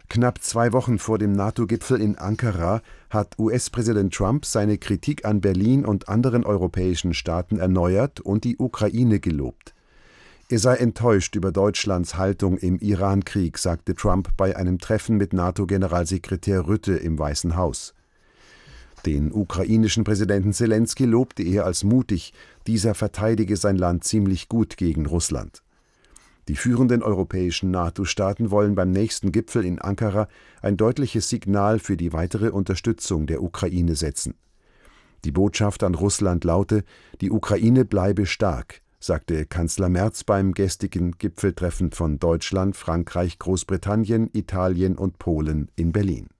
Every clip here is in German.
Knapp 2 Wochen vor dem NATO-Gipfel in Ankara hat US-Präsident Trump seine Kritik an Berlin und anderen europäischen Staaten erneuert und die Ukraine gelobt. Er sei enttäuscht über Deutschlands Haltung im Iran-Krieg, sagte Trump bei einem Treffen mit NATO-Generalsekretär Rutte im Weißen Haus. Den ukrainischen Präsidenten Selenskyj lobte er als mutig, dieser verteidige sein Land ziemlich gut gegen Russland. Die führenden europäischen NATO-Staaten wollen beim nächsten Gipfel in Ankara ein deutliches Signal für die weitere Unterstützung der Ukraine setzen. Die Botschaft an Russland laute: Die Ukraine bleibe stark, sagte Kanzler Merz beim gestrigen Gipfeltreffen von Deutschland, Frankreich, Großbritannien, Italien und Polen in Berlin.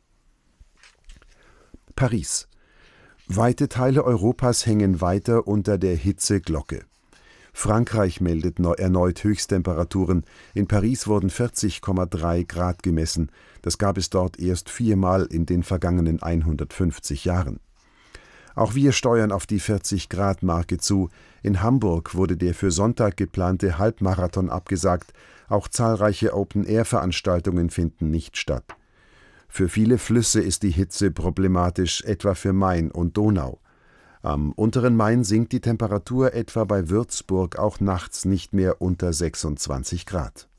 Paris. Weite Teile Europas hängen weiter unter der Hitzeglocke. Frankreich meldet erneut Höchsttemperaturen. In Paris wurden 40,3 Grad gemessen. Das gab es dort erst 4-mal in den vergangenen 150 Jahren. Auch wir steuern auf die 40-Grad-Marke zu. In Hamburg wurde der für Sonntag geplante Halbmarathon abgesagt. Auch zahlreiche Open-Air-Veranstaltungen finden nicht statt. Für viele Flüsse ist die Hitze problematisch, etwa für Main und Donau. Am unteren Main sinkt die Temperatur etwa bei Würzburg auch nachts nicht mehr unter 26 Grad.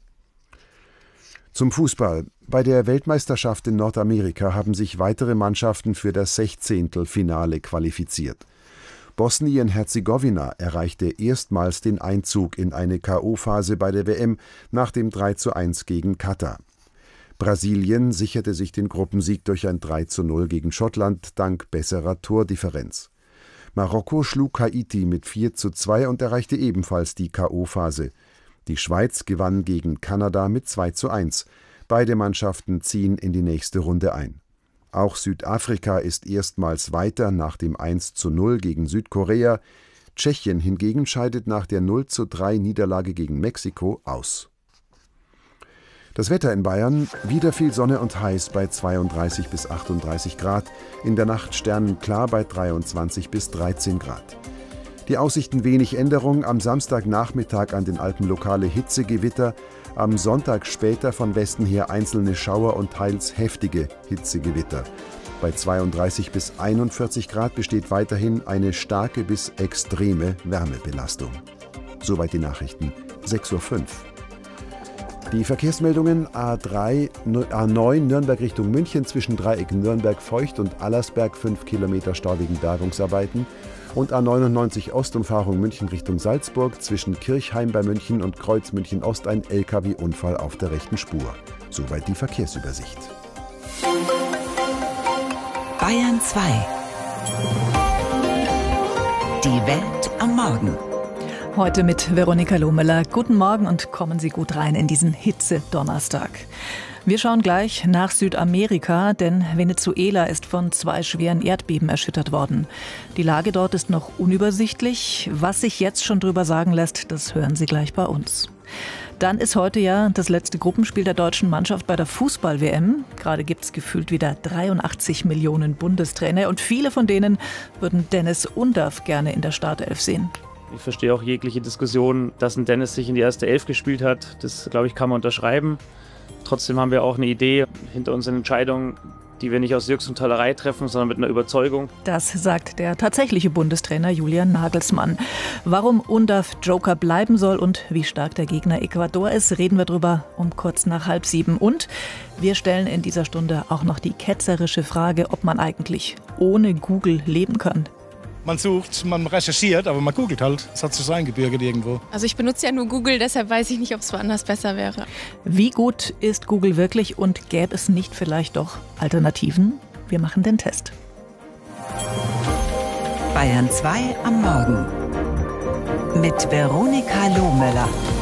Zum Fußball. Bei der Weltmeisterschaft in Nordamerika haben sich weitere Mannschaften für das Sechzehntelfinale qualifiziert. Bosnien-Herzegowina erreichte erstmals den Einzug in eine K.O.-Phase bei der WM nach dem 3:1 gegen Katar. Brasilien sicherte sich den Gruppensieg durch ein 3:0 gegen Schottland dank besserer Tordifferenz. Marokko schlug Haiti mit 4:2 und erreichte ebenfalls die K.O.-Phase. Die Schweiz gewann gegen Kanada mit 2:1. Beide Mannschaften ziehen in die nächste Runde ein. Auch Südafrika ist erstmals weiter nach dem 1:0 gegen Südkorea. Tschechien hingegen scheidet nach der 0:3 Niederlage gegen Mexiko aus. Das Wetter in Bayern: wieder viel Sonne und heiß bei 32 bis 38 Grad, in der Nacht sternenklar bei 23 bis 13 Grad. Die Aussichten: wenig Änderung, am Samstagnachmittag an den Alpen lokale Hitzegewitter, am Sonntag später von Westen her einzelne Schauer und teils heftige Hitzegewitter. Bei 32 bis 41 Grad besteht weiterhin eine starke bis extreme Wärmebelastung. Soweit die Nachrichten, 6:05 Uhr. Die Verkehrsmeldungen: A9 Nürnberg Richtung München zwischen Dreieck Nürnberg Feucht und Allersberg 5 Kilometer Stau wegen Bergungsarbeiten und A99 Ostumfahrung München Richtung Salzburg zwischen Kirchheim bei München und Kreuz München Ost ein LKW-Unfall auf der rechten Spur. Soweit die Verkehrsübersicht. Bayern 2. Die Welt am Morgen. Heute mit Veronika Lohmüller. Guten Morgen und kommen Sie gut rein in diesen Hitze-Donnerstag. Wir schauen gleich nach Südamerika, denn Venezuela ist von 2 schweren Erdbeben erschüttert worden. Die Lage dort ist noch unübersichtlich. Was sich jetzt schon drüber sagen lässt, das hören Sie gleich bei uns. Dann ist heute ja das letzte Gruppenspiel der deutschen Mannschaft bei der Fußball-WM. Gerade gibt es gefühlt wieder 83 Millionen Bundestrainer und viele von denen würden Dennis Undaff gerne in der Startelf sehen. Ich verstehe auch jegliche Diskussion, dass ein Dennis sich in die erste Elf gespielt hat. Das, glaube ich, kann man unterschreiben. Trotzdem haben wir auch eine Idee hinter unseren Entscheidungen, die wir nicht aus Jux und Tollerei treffen, sondern mit einer Überzeugung. Das sagt der tatsächliche Bundestrainer Julian Nagelsmann. Warum Undaff Joker bleiben soll und wie stark der Gegner Ecuador ist, reden wir drüber um kurz nach 6:30. Und wir stellen in dieser Stunde auch noch die ketzerische Frage, ob man eigentlich ohne Google leben kann. Man sucht, man recherchiert, aber man googelt halt. Es hat sich so eingebürgert irgendwo. Also ich benutze ja nur Google, deshalb weiß ich nicht, ob es woanders besser wäre. Wie gut ist Google wirklich und gäbe es nicht vielleicht doch Alternativen? Wir machen den Test. Bayern 2 am Morgen mit Veronika Lohmüller.